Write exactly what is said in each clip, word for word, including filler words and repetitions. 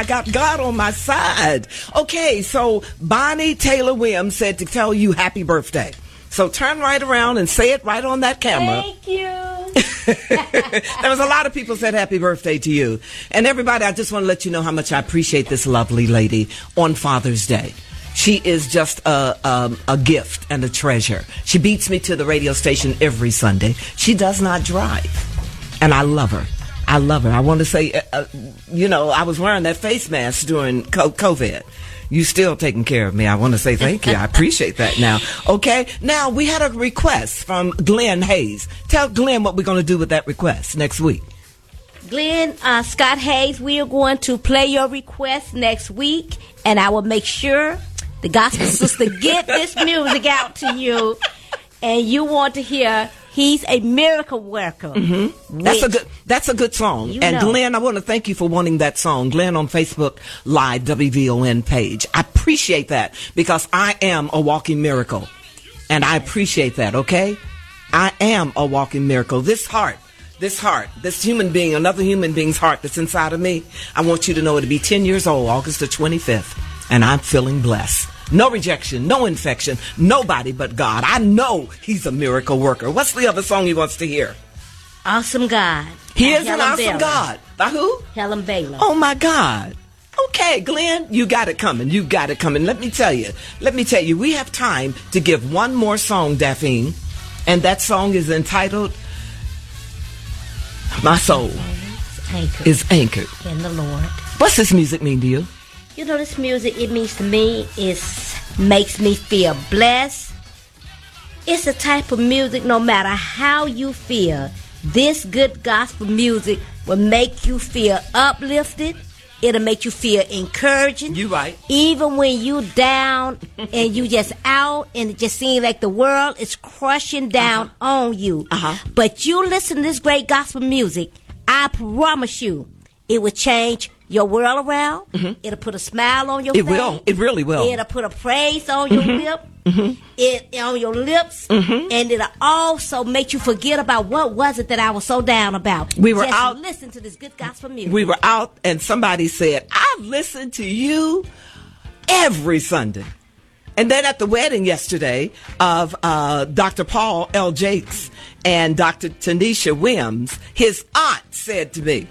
I got God on my side. Okay, so Bonnie Taylor Williams said to tell you happy birthday. So turn right around and say it right on that camera. Thank you. There was a lot of people said happy birthday to you. And everybody, I just want to let you know how much I appreciate this lovely lady on Father's Day. She is just a, um, a gift and a treasure. She beats me to the radio station every Sunday. She does not drive. And I love her. I love her. I want to say, uh, uh, you know, I was wearing that face mask during COVID. You still taking care of me. I want to say thank you. I appreciate that now. Okay. Now, we had a request from Glenn Hayes. Tell Glenn what we're going to do with that request next week. Glenn, uh, Scott Hayes, we are going to play your request next week, and I will make sure the gospel sister get this music out to you, and you want to hear He's a Miracle Worker. Mm-hmm. That's a good. That's a good song. You and know. Glenn, I want to thank you for wanting that song. Glenn on Facebook Live W V O N page. I appreciate that because I am a walking miracle, and I appreciate that. Okay, I am a walking miracle. This heart, this heart, this human being, another human being's heart that's inside of me. I want you to know it'll be ten years old, August the twenty-fifth, and I'm feeling blessed. No rejection, no infection, nobody but God. I know He's a miracle worker. What's the other song he wants to hear? Awesome God. He By is Helen an awesome Baylor. God. By who? Helen Baylor. Oh, my God. Okay, Glenn, you got it coming. You got it coming. Let me tell you. Let me tell you, we have time to give one more song, Daphne, and that song is entitled My Soul Anchored is Anchored. in the Lord. What's this music mean to you? You know, this music, it means to me, is makes me feel blessed. It's a type of music, no matter how you feel, this good gospel music will make you feel uplifted. It'll make you feel encouraging. You right. Even when you down and you just out and it just seems like the world is crushing down uh-huh. on you. Uh-huh. But you listen to this great gospel music, I promise you, it will change your world around. Mm-hmm. It'll put a smile on your it face. It will. It really will. It'll put a praise on your mm-hmm. lip. Mm-hmm. It on your lips. Mm-hmm. And it'll also make you forget about what was it that I was so down about. We were Just out. listen to this good gospel music. We were out and somebody said, I've listened to you every Sunday. And then at the wedding yesterday of uh, Doctor Paul L. Jakes and Doctor Tanisha Williams, his aunt said to me,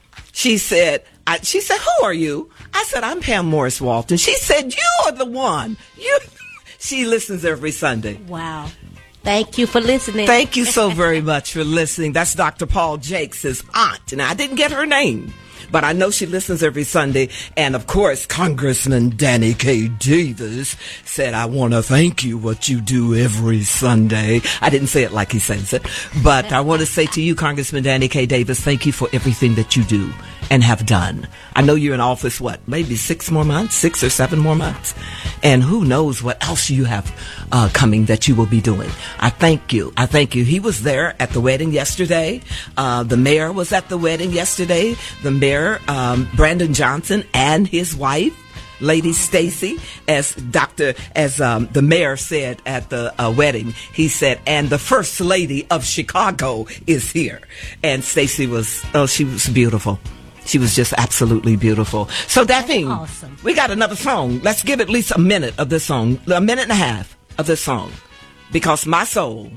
she said, I, she said, who are you? I said, I'm Pam Morris Walton. She said, you're the one. You. She listens every Sunday. Wow. Thank you for listening. Thank you so very much for listening. That's Doctor Paul Jakes, his aunt. And I didn't get her name, but I know she listens every Sunday. And, of course, Congressman Danny K. Davis said, I want to thank you what you do every Sunday. I didn't say it like he says it, but I want to say to you, Congressman Danny K. Davis, thank you for everything that you do and have done. I know you're in office, what, maybe six more months, six or seven more months? And who knows what else you have uh, coming that you will be doing. I thank you. I thank you. He was there at the wedding yesterday. Uh, the mayor was at the wedding yesterday. The mayor, um, Brandon Johnson, and his wife, Lady Stacy, as Doctor, as um, the mayor said at the uh, wedding, he said, and the First Lady of Chicago is here. And Stacy was, oh, she was beautiful. She was just absolutely beautiful. So, Daphne, awesome. We got another song. Let's give at least a minute of this song, a minute and a half of this song, because my soul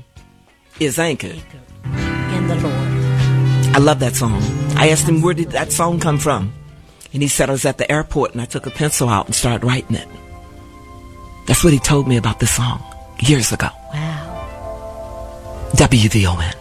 is anchored in the Lord. I love that song. I asked him, where did that song come from? And he said, I was at the airport and I took a pencil out and started writing it. That's what he told me about this song years ago. Wow. W V O N.